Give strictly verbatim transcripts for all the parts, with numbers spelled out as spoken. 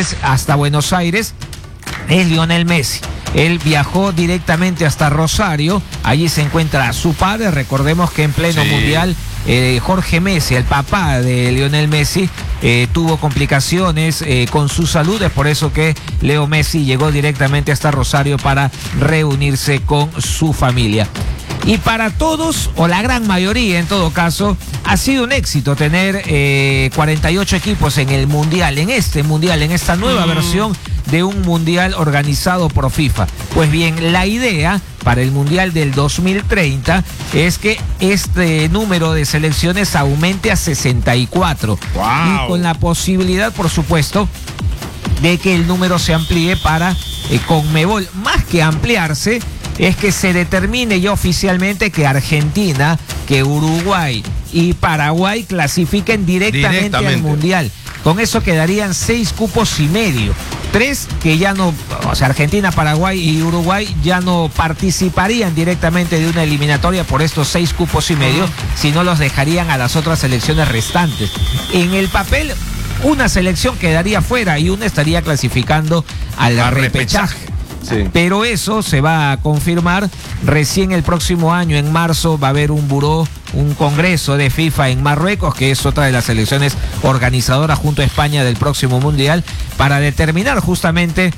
Aires hasta Buenos Aires es Lionel Messi. Él viajó directamente hasta Rosario, allí se encuentra su padre. Recordemos que en pleno sí. mundial eh, Jorge Messi, el papá de Lionel Messi, eh, tuvo complicaciones eh, con su salud. Es por eso que Leo Messi llegó directamente hasta Rosario para reunirse con su familia. Y para todos, o la gran mayoría en todo caso, ha sido un éxito tener eh, cuarenta y ocho equipos en el Mundial, en este Mundial, en esta nueva mm. versión de un Mundial organizado por FIFA. Pues bien, la idea para el Mundial del dos mil treinta es que este número de selecciones aumente a sesenta y cuatro. Wow. Y con la posibilidad, por supuesto, de que el número se amplíe para eh, Conmebol. Más que ampliarse, es que se determine ya oficialmente que Argentina, que Uruguay y Paraguay clasifiquen directamente, directamente al Mundial. Con eso quedarían seis cupos y medio. Tres que ya no, o sea, Argentina, Paraguay y Uruguay ya no participarían directamente de una eliminatoria por estos seis cupos y medio, sino los dejarían a las otras selecciones restantes. En el papel, una selección quedaría fuera y una estaría clasificando al repechaje. repechaje. Sí. Pero eso se va a confirmar recién el próximo año. En marzo va a haber un buró, un congreso de FIFA en Marruecos, que es otra de las selecciones organizadoras junto a España del próximo Mundial, para determinar justamente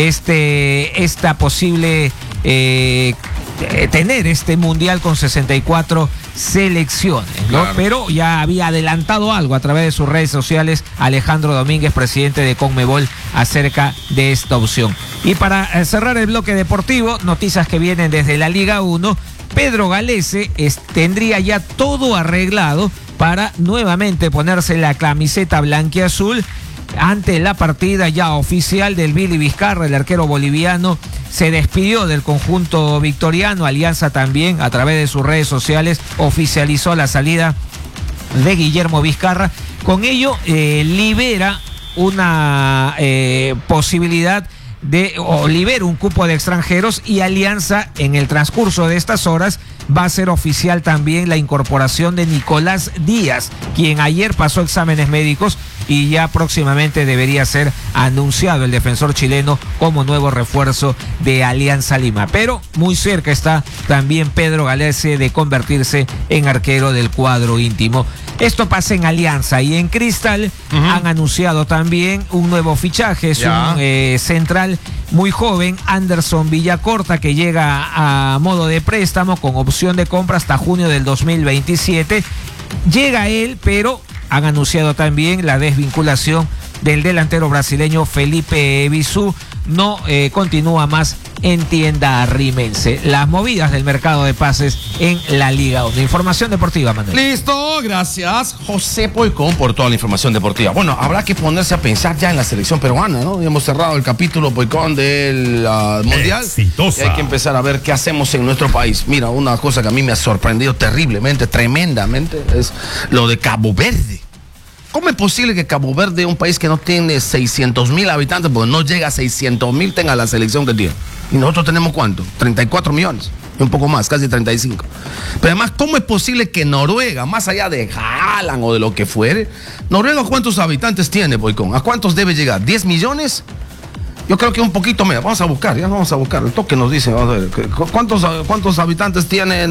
este, esta posible eh, tener este Mundial con sesenta y cuatro selecciones, ¿no? Claro. Pero ya había adelantado algo a través de sus redes sociales Alejandro Domínguez, presidente de Conmebol, acerca de esta opción. Y para cerrar el bloque deportivo, noticias que vienen desde la Liga uno. Pedro Galese es, tendría ya todo arreglado para nuevamente ponerse la camiseta blanquiazul ante la partida ya oficial del Billy Vizcarra. El arquero boliviano se despidió del conjunto victoriano. Alianza también, a través de sus redes sociales, oficializó la salida de Guillermo Vizcarra. Con ello eh, libera una eh, posibilidad de, o libera un cupo de extranjeros, y Alianza en el transcurso de estas horas va a ser oficial también la incorporación de Nicolás Díaz, quien ayer pasó exámenes médicos y ya próximamente debería ser anunciado el defensor chileno como nuevo refuerzo de Alianza Lima. Pero muy cerca está también Pedro Galese de convertirse en arquero del cuadro íntimo. Esto pasa en Alianza, y en Cristal uh-huh. han anunciado también un nuevo fichaje. Es ya. un eh, central muy joven, Anderson Villacorta, que llega a modo de préstamo con opción de compra hasta junio del dos mil veintisiete. Llega él, pero han anunciado también la desvinculación del delantero brasileño Felipe Bisú. No eh, continúa más en tienda rimense. Las movidas del mercado de pases en la Liga uno. Información deportiva, Manuel. Listo, gracias José Poicón por toda la información deportiva. Bueno, habrá que ponerse a pensar ya en la selección peruana, ¿no? Ya hemos cerrado el capítulo, Poicón, del uh, Mundial. Exitosa. Y hay que empezar a ver qué hacemos en nuestro país. Mira, una cosa que a mí me ha sorprendido terriblemente, tremendamente, es lo de Cabo Verde. ¿Cómo es posible que Cabo Verde, un país que no tiene seiscientos mil habitantes, porque no llega a seiscientos mil, tenga la selección que tiene? Y nosotros tenemos ¿cuánto? treinta y cuatro millones, y un poco más, casi treinta y cinco. Pero además, ¿cómo es posible que Noruega, más allá de Haaland o de lo que fuere, Noruega cuántos habitantes tiene, Poicón? ¿A cuántos debe llegar? ¿diez millones? Yo creo que un poquito menos. Vamos a buscar, ya vamos a buscar. El toque nos dice, vamos a ver, ¿cuántos, cuántos habitantes tiene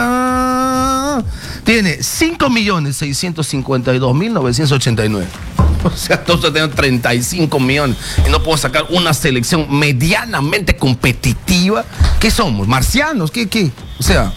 Noruega? Tiene cinco millones seiscientos cincuenta y dos mil novecientos ochenta y nueve. O sea, entonces tenemos treinta y cinco millones y no podemos sacar una selección medianamente competitiva. ¿Qué somos? ¿Marcianos? ¿Qué? qué? O sea,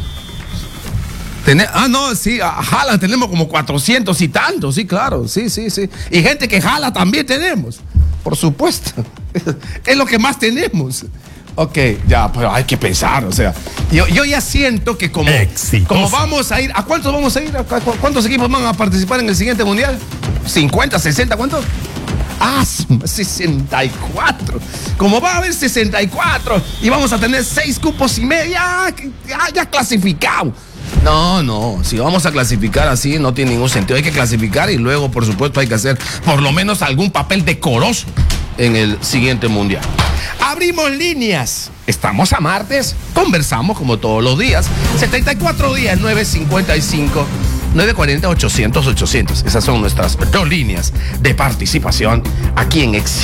tener, ah, no, sí, a Jala tenemos como cuatrocientos y tantos, sí, claro, sí, sí, sí. Y gente que jala también tenemos, por supuesto. Es lo que más tenemos. Ok, ya, pero hay que pensar, o sea, yo, yo ya siento que como, como vamos a ir, ¿a cuántos vamos a ir? ¿A cuántos equipos van a participar en el siguiente mundial? ¿cincuenta, sesenta, cuántos? Ah, sesenta y cuatro. Como va a haber sesenta y cuatro y vamos a tener seis cupos y medio, ya, ya, ya clasificado. No, no, si vamos a clasificar así no tiene ningún sentido. Hay que clasificar y luego, por supuesto, hay que hacer por lo menos algún papel decoroso en el siguiente mundial. Abrimos líneas. Estamos a martes. Conversamos como todos los días. setenta y cuatro días, nueve cincuenta y cinco, nueve cuarenta, ochocientos, ochocientos. Esas son nuestras dos líneas de participación aquí en Ex